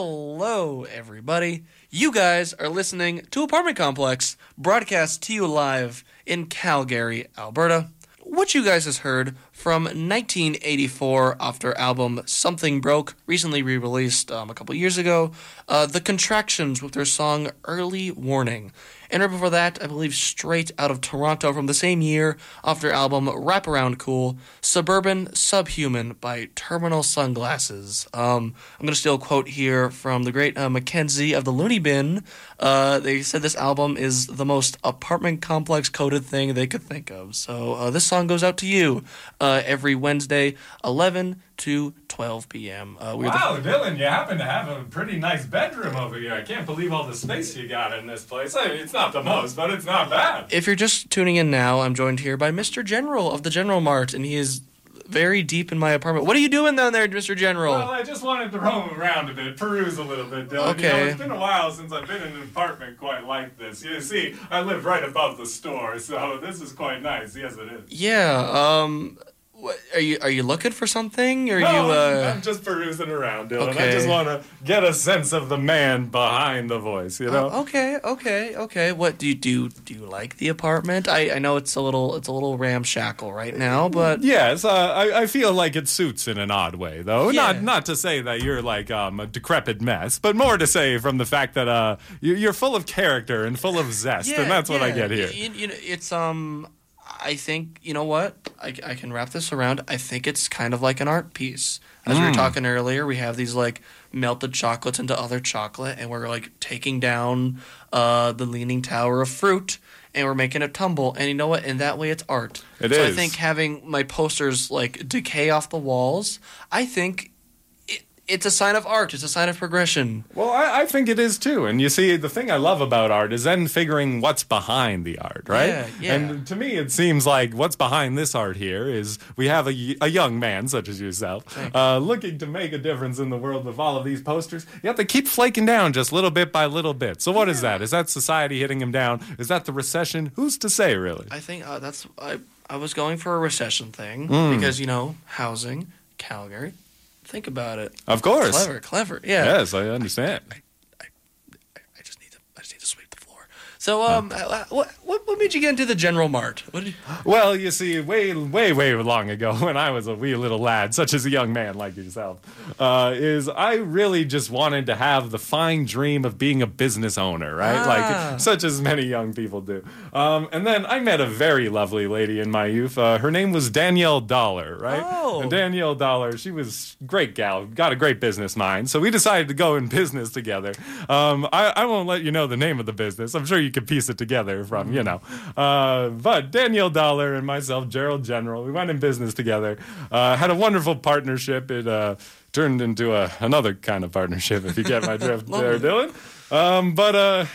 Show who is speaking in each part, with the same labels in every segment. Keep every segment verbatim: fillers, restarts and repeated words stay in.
Speaker 1: Hello, everybody. You guys are listening to Apartment Complex, broadcast to you live in Calgary, Alberta. What you guys has heard from nineteen eighty-four off their album Something Broke, recently re-released um, a couple years ago, uh, The Contractions with their song Early Warning. And right before that, I believe straight out of Toronto from the same year, off their album Wraparound Cool, Suburban Subhuman by Terminal Sunglasses. Um, I'm going to steal a quote here from the great uh, Mackenzie of the Looney Bin. Uh, they said this album is the most apartment complex coded thing they could think of. So uh, this song goes out to you uh, every Wednesday, eleven to twelve p.m. Uh, we're
Speaker 2: wow,
Speaker 1: the...
Speaker 2: Dylan, you happen to have a pretty nice bedroom over here. I can't believe all the space you got in this place. I mean, it's not the most, but it's not bad.
Speaker 1: If you're just tuning in now, I'm joined here by Mister General of the General Mart, and he is very deep in my apartment. What are you doing down there, Mister General?
Speaker 2: Well, I just wanted to roam around a bit, peruse a little bit, Dylan.
Speaker 1: Okay.
Speaker 2: You know, it's been a while since I've been in an apartment quite like this. You see, I live right above the store, so this is quite nice. Yes, it is.
Speaker 1: Yeah, um... What, are you are you looking for something? Or
Speaker 2: no,
Speaker 1: you uh
Speaker 2: I'm just perusing around, Dylan.
Speaker 1: Okay.
Speaker 2: I just want to get a sense of the man behind the voice, you know?
Speaker 1: Oh, okay, okay, okay. What do you do do you like the apartment? I, I know it's a little it's a little ramshackle right now, but
Speaker 2: yes, uh, I, I feel like it suits in an odd way, though.
Speaker 1: Yeah.
Speaker 2: Not not to say that you're like um, a decrepit mess, but more to say from the fact that uh, you- you're full of character and full of zest,
Speaker 1: yeah,
Speaker 2: and that's what I
Speaker 1: yeah.
Speaker 2: get here.
Speaker 1: You, you know, it's um I think, you know what? I, I can wrap this around. I think it's kind of like an art piece. As
Speaker 2: Mm.
Speaker 1: we were talking earlier, we have these, like, melted chocolates into other chocolate, and we're, like, taking down uh, the Leaning Tower of Fruit, and we're making it tumble. And you know what? In that way, it's art.
Speaker 2: It
Speaker 1: so
Speaker 2: is.
Speaker 1: I think having my posters, like, decay off the walls, I think it, it's a sign of art. It's a sign of progression.
Speaker 2: Well, I, I think it is too. And you see, the thing I love about art is then figuring what's behind the art, right?
Speaker 1: Yeah, yeah.
Speaker 2: And to me, it seems like what's behind this art here is we have a, y- a young man, such as yourself, uh, looking to make a difference in the world with all of these posters. Yet they keep flaking down just little bit by little bit. So what is that? Is that society hitting him down? Is that the recession? Who's to say, really?
Speaker 1: I think uh, that's... I, I was going for a recession thing
Speaker 2: Mm.
Speaker 1: because, you know, housing, Calgary. Think about it.
Speaker 2: Of course.
Speaker 1: Clever, clever. Yeah.
Speaker 2: Yes, I understand.
Speaker 1: I, I, I, I just need to. I just need to sweep the floor. So, um, uh, what, what, what made you get into the General Mart? What did you,
Speaker 2: Well, you see, way, way, way long ago, when I was a wee little lad, such as a young man like yourself, uh, is I really just wanted to have the fine dream of being a business owner, right?
Speaker 1: Ah.
Speaker 2: Like, such as many young people do. Um, and then I met a very lovely lady in my youth. Uh, her name was Danielle Dollar, right?
Speaker 1: Oh.
Speaker 2: And Danielle Dollar, she was a great gal, got a great business mind. So we decided to go in business together. Um, I, I won't let you know the name of the business. I'm sure you could piece it together from, you know. Uh, but Danielle Dollar and myself, Gerald General, we went in business together. Uh, had a wonderful partnership. It uh, turned into a, another kind of partnership, if you get my drift there, Dylan. Um, but uh,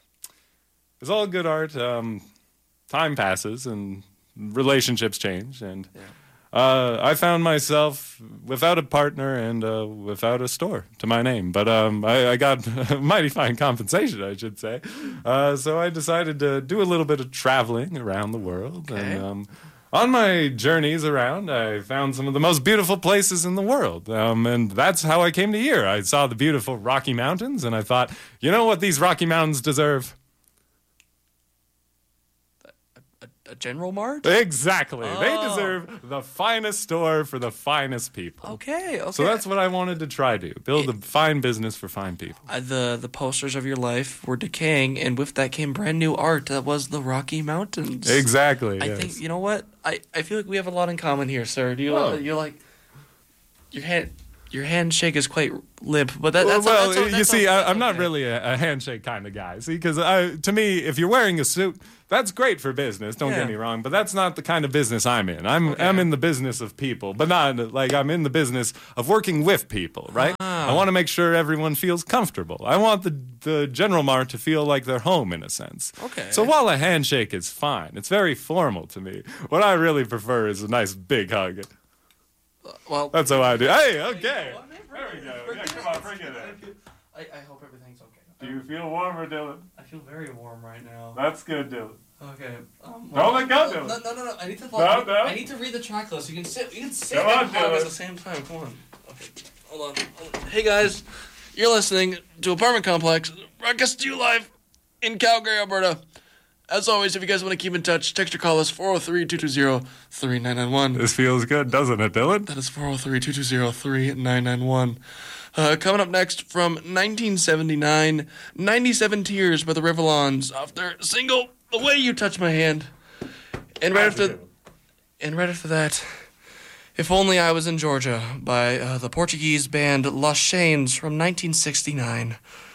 Speaker 2: it's all good art. Um, time passes and relationships change. And uh, I found myself without a partner and uh, without a store to my name. But um, I, I got mighty fine compensation, I should say. Uh, so I decided to do a little bit of traveling around the world.
Speaker 1: Okay.
Speaker 2: And um, on my journeys around, I found some of the most beautiful places in the world. Um, and that's how I came to here. I saw the beautiful Rocky Mountains, and I thought, you know what these Rocky Mountains deserve?
Speaker 1: a General Mart?
Speaker 2: Exactly.
Speaker 1: Oh.
Speaker 2: They deserve the finest store for the finest people.
Speaker 1: Okay, okay.
Speaker 2: So that's what I wanted to try to do. Build a fine business for fine people.
Speaker 1: Uh, the the posters of your life were decaying, and with that came brand new art. That was the Rocky Mountains.
Speaker 2: Exactly.
Speaker 1: I
Speaker 2: yes.
Speaker 1: think you know what I, I feel like we have a lot in common here, sir. Do you
Speaker 2: Oh.
Speaker 1: uh, you're like your hand your handshake is quite limp, but that,
Speaker 2: Well,
Speaker 1: that's
Speaker 2: well
Speaker 1: that's, that's,
Speaker 2: you
Speaker 1: that's
Speaker 2: see,
Speaker 1: that's
Speaker 2: I, I'm not
Speaker 1: okay.
Speaker 2: really a, a handshake kind of guy. See, because to me, if you're wearing a suit, that's great for business. Don't
Speaker 1: Yeah.
Speaker 2: get me wrong, but that's not the kind of business I'm in. I'm
Speaker 1: Okay.
Speaker 2: I'm in the business of people, but not like I'm in the business of working with people. Right?
Speaker 1: Ah.
Speaker 2: I want to make sure everyone feels comfortable. I want the the General Mart to feel like their home in a sense.
Speaker 1: Okay.
Speaker 2: So while a handshake is fine, it's very formal to me. What I really prefer is a nice big hug.
Speaker 1: Well,
Speaker 2: That's how I do. Hey, okay.
Speaker 1: Well, man, bring
Speaker 2: There we
Speaker 1: it
Speaker 2: go.
Speaker 1: in, bring
Speaker 2: Yeah,
Speaker 1: it
Speaker 2: come
Speaker 1: in.
Speaker 2: on, bring it in.
Speaker 1: I, I hope everything's okay.
Speaker 2: Do you feel warmer, Dylan?
Speaker 1: I feel very warm right now.
Speaker 2: That's good, Dylan.
Speaker 1: Okay. Um,
Speaker 2: Don't let go,
Speaker 1: no,
Speaker 2: Dylan.
Speaker 1: no, no, no. I need to.
Speaker 2: No,
Speaker 1: I,
Speaker 2: no.
Speaker 1: I need to read the track list. You can sit. You can sit
Speaker 2: Come on,
Speaker 1: and hug
Speaker 2: Dylan.
Speaker 1: at the same time. Come on. Okay. Hold on. Hold on. Hey guys. You're listening to Apartment Complex, broadcast to you live in Calgary, Alberta. As always, if you guys want to keep in touch, text or call us four oh three, two two zero, three nine nine one.
Speaker 2: This feels good, doesn't it, Dylan?
Speaker 1: That is four oh three, two two zero, three nine nine one. Uh, coming up next from nineteen seventy-nine, ninety-seven Tears by the Revlons off their single, The Way You Touch My Hand. And right after, and right after that, If Only I Was in Georgia by uh, the Portuguese band Los Chains from nineteen sixty-nine.